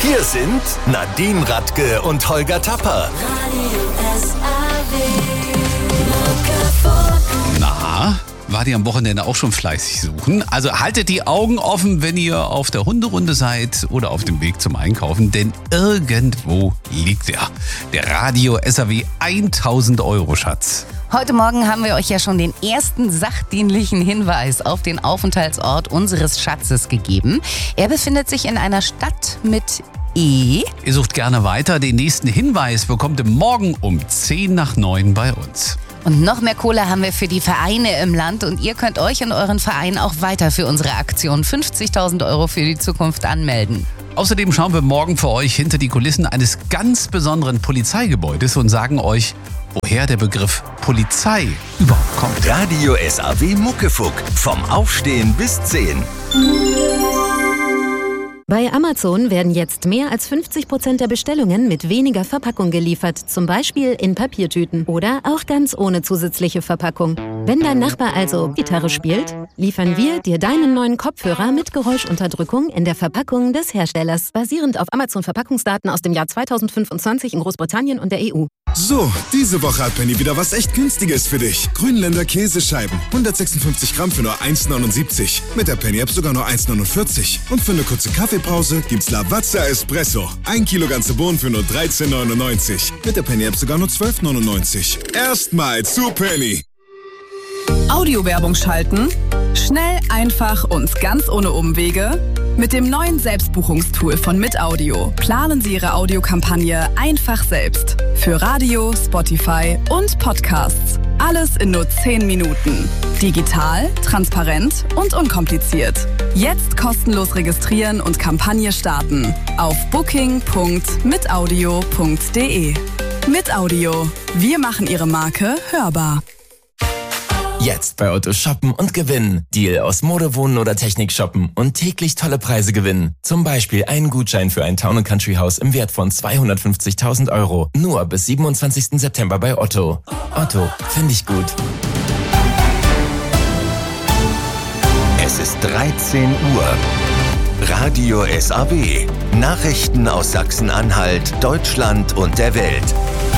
Hier sind Nadine Radke und Holger Tapper. Na, wart ihr am Wochenende auch schon fleißig suchen? Also haltet die Augen offen, wenn ihr auf der Hunderunde seid oder auf dem Weg zum Einkaufen, denn irgendwo liegt er. Der Radio SAW 1000 Euro Schatz. Heute Morgen haben wir euch ja schon den ersten sachdienlichen Hinweis auf den Aufenthaltsort unseres Schatzes gegeben. Er befindet sich in einer Stadt mit E. Ihr sucht gerne weiter. Den nächsten Hinweis bekommt ihr morgen um 8:50 bei uns. Und noch mehr Kohle haben wir für die Vereine im Land und ihr könnt euch in euren Verein auch weiter für unsere Aktion 50.000 Euro für die Zukunft anmelden. Außerdem schauen wir morgen für euch hinter die Kulissen eines ganz besonderen Polizeigebäudes und sagen euch, woher der Begriff Polizei überhaupt kommt. Radio SAW Muckefuck. Vom Aufstehen bis 10. Bei Amazon werden jetzt mehr als 50% der Bestellungen mit weniger Verpackung geliefert, zum Beispiel in Papiertüten oder auch ganz ohne zusätzliche Verpackung. Wenn dein Nachbar also Gitarre spielt, liefern wir dir deinen neuen Kopfhörer mit Geräuschunterdrückung in der Verpackung des Herstellers, basierend auf Amazon-Verpackungsdaten aus dem Jahr 2025 in Großbritannien und der EU. So, diese Woche hat Penny wieder was echt Günstiges für dich. Grünländer Käsescheiben, 156 Gramm für nur 1,79. Mit der Penny-App sogar nur 1,49. Und für eine kurze Kaffeepause gibt's Lavazza Espresso. 1 Kilo ganze Bohnen für nur 13,99. Mit der Penny-App sogar nur 12,99. Erstmal zu Penny. Audiowerbung schalten? Schnell, einfach und ganz ohne Umwege? Mit dem neuen Selbstbuchungstool von Mitaudio planen Sie Ihre Audiokampagne einfach selbst. Für Radio, Spotify und Podcasts. Alles in nur 10 Minuten. Digital, transparent und unkompliziert. Jetzt kostenlos registrieren und Kampagne starten. Auf booking.mitaudio.de. Mitaudio. Wir machen Ihre Marke hörbar. Jetzt bei Otto shoppen und gewinnen. Deal aus Mode, Wohnen oder Technik shoppen und täglich tolle Preise gewinnen. Zum Beispiel einen Gutschein für ein Town & Country Haus im Wert von 250.000 Euro. Nur bis 27. September bei Otto. Otto, finde ich gut. Es ist 13 Uhr. Radio SAW. Nachrichten aus Sachsen-Anhalt, Deutschland und der Welt.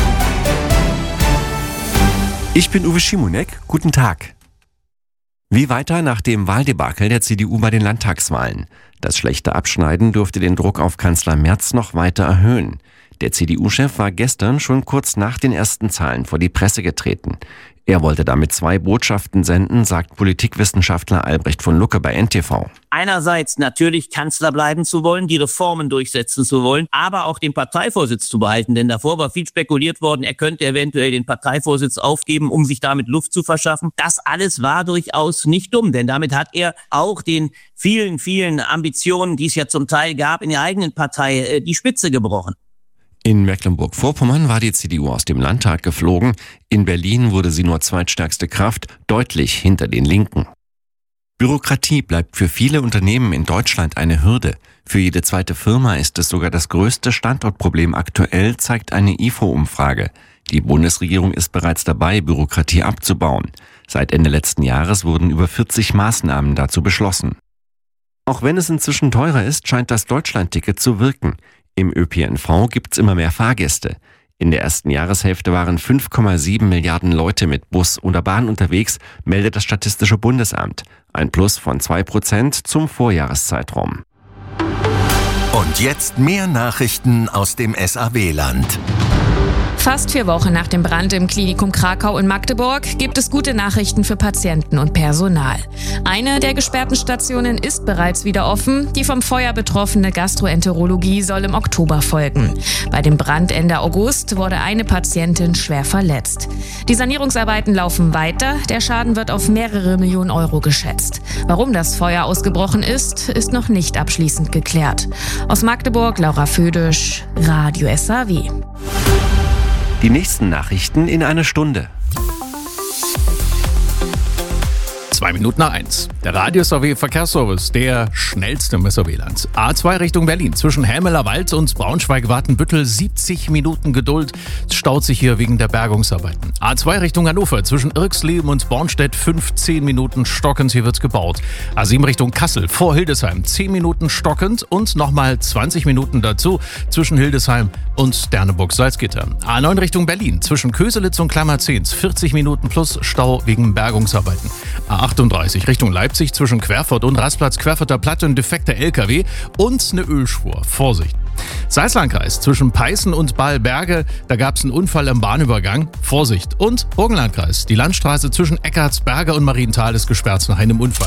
Ich bin Uwe Schimonek. Guten Tag. Wie weiter nach dem Wahldebakel der CDU bei den Landtagswahlen? Das schlechte Abschneiden dürfte den Druck auf Kanzler Merz noch weiter erhöhen. Der CDU-Chef war gestern schon kurz nach den ersten Zahlen vor die Presse getreten. Er wollte damit 2 Botschaften senden, sagt Politikwissenschaftler Albrecht von Lucke bei NTV. Einerseits natürlich Kanzler bleiben zu wollen, die Reformen durchsetzen zu wollen, aber auch den Parteivorsitz zu behalten. Denn davor war viel spekuliert worden, er könnte eventuell den Parteivorsitz aufgeben, um sich damit Luft zu verschaffen. Das alles war durchaus nicht dumm, denn damit hat er auch den vielen, vielen Ambitionen, die es ja zum Teil gab, in der eigenen Partei die Spitze gebrochen. In Mecklenburg-Vorpommern war die CDU aus dem Landtag geflogen. In Berlin wurde sie nur zweitstärkste Kraft, deutlich hinter den Linken. Bürokratie bleibt für viele Unternehmen in Deutschland eine Hürde. Für jede zweite Firma ist es sogar das größte Standortproblem aktuell, zeigt eine IFO-Umfrage. Die Bundesregierung ist bereits dabei, Bürokratie abzubauen. Seit Ende letzten Jahres wurden über 40 Maßnahmen dazu beschlossen. Auch wenn es inzwischen teurer ist, scheint das Deutschlandticket zu wirken. Im ÖPNV gibt's immer mehr Fahrgäste. In der ersten Jahreshälfte waren 5,7 Milliarden Leute mit Bus oder Bahn unterwegs, meldet das Statistische Bundesamt. Ein Plus von 2% zum Vorjahreszeitraum. Und jetzt mehr Nachrichten aus dem SAW-Land. Fast 4 Wochen nach dem Brand im Klinikum Krakau in Magdeburg gibt es gute Nachrichten für Patienten und Personal. Eine der gesperrten Stationen ist bereits wieder offen. Die vom Feuer betroffene Gastroenterologie soll im Oktober folgen. Bei dem Brand Ende August wurde eine Patientin schwer verletzt. Die Sanierungsarbeiten laufen weiter. Der Schaden wird auf mehrere Millionen Euro geschätzt. Warum das Feuer ausgebrochen ist, ist noch nicht abschließend geklärt. Aus Magdeburg, Laura Födisch, Radio SAW. Die nächsten Nachrichten in einer Stunde. 1:02. Der Radio-SAW-Verkehrsservice, der schnellste im SAW-Land. A2 Richtung Berlin. Zwischen Helmeler Wald und Braunschweig-Watenbüttel 70 Minuten Geduld. Es staut sich hier wegen der Bergungsarbeiten. A2 Richtung Hannover. Zwischen Irxleben und Bornstedt 15 Minuten stockend. Hier wird's gebaut. A7 Richtung Kassel vor Hildesheim 10 Minuten stockend und nochmal 20 Minuten dazu zwischen Hildesheim und Derneburg-Salzgitter. A9 Richtung Berlin. Zwischen Köselitz und Klammerzehns 40 Minuten plus Stau wegen Bergungsarbeiten. A38 Richtung Leipzig zwischen Querfurt und Rastplatz Querfurter Platte ein defekter LKW und eine Ölspur. Vorsicht! Salzlandkreis zwischen Peißen und Ballberge, da gab es einen Unfall am Bahnübergang. Vorsicht! Und Burgenlandkreis, die Landstraße zwischen Eckartsberge und Marienthal ist gesperrt nach einem Unfall.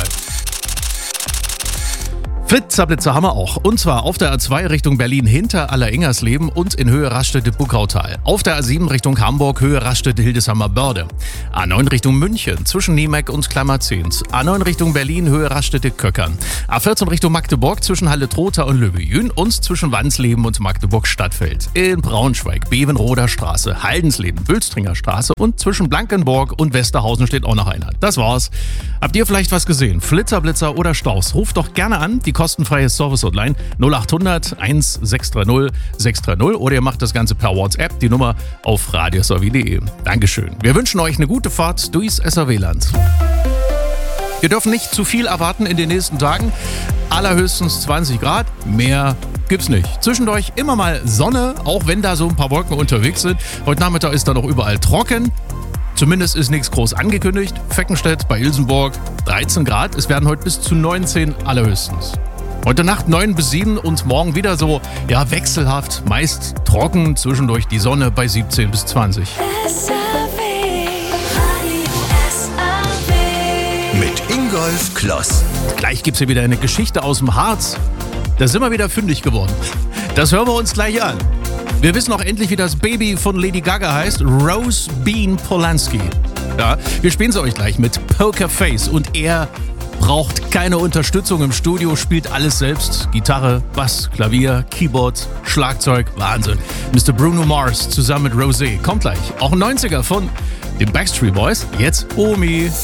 Blitzerblitzer haben wir auch. Und zwar auf der A2 Richtung Berlin hinter Alleringers-Leben und in Höhe Raststätte-Buckautal. Auf der A7 Richtung Hamburg Höhe Raststätte-Hildesheimer Börde. A9 Richtung München zwischen Niemeck und Klammerzehns. A9 Richtung Berlin Höhe Raststätte-Köckern. A14 Richtung Magdeburg zwischen Halle-Trotha und Löwe-Jün und zwischen Wandsleben und Magdeburg-Stadtfeld. In Braunschweig Bevenroder Straße, Haldensleben, Bülstringer Straße und zwischen Blankenburg und Westerhausen steht auch noch einer. Das war's. Habt ihr vielleicht was gesehen? Flitzer, Blitzer oder Staus? Ruft doch gerne an. Die kostenfreie Service-Hotline 0800 1630 630 oder ihr macht das Ganze per WhatsApp, die Nummer auf radiosaw.de. Dankeschön. Wir wünschen euch eine gute Fahrt durchs SAW-Land. Wir dürfen nicht zu viel erwarten in den nächsten Tagen. Allerhöchstens 20 Grad, mehr gibt's nicht. Zwischendurch immer mal Sonne, auch wenn da so ein paar Wolken unterwegs sind. Heute Nachmittag ist dann auch überall trocken. Zumindest ist nichts groß angekündigt. Feckenstedt bei Ilsenburg 13 Grad. Es werden heute bis zu 19 allerhöchstens. Heute Nacht 9 bis 7 und morgen wieder so, ja, wechselhaft, meist trocken, zwischendurch die Sonne bei 17 bis 20. Mit Ingolf Kloss. Gleich gibt's hier wieder eine Geschichte aus dem Harz. Da sind wir wieder fündig geworden. Das hören wir uns gleich an. Wir wissen auch endlich, wie das Baby von Lady Gaga heißt. Rose Bean Polanski. Ja, wir spielen es euch gleich mit Poker Face und er braucht keine Unterstützung im Studio, spielt alles selbst. Gitarre, Bass, Klavier, Keyboard, Schlagzeug, Wahnsinn. Mr. Bruno Mars zusammen mit Rosé. Kommt gleich. Auch ein 90er von den Backstreet Boys. Jetzt Omi.